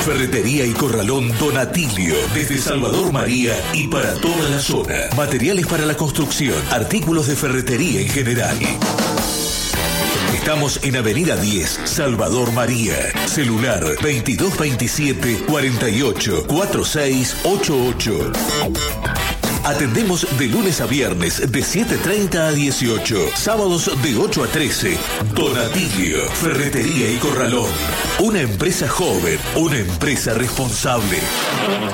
Ferretería y Corralón Donatilio, desde Salvador María y para toda la zona. Materiales para la construcción, artículos de ferretería en general. Estamos en Avenida 10, Salvador María. Celular 2227 48 4688. Atendemos de lunes a viernes de 7:30 a 18, sábados de 8 a 13. Donatilio, Ferretería y Corralón. Una empresa joven, una empresa responsable.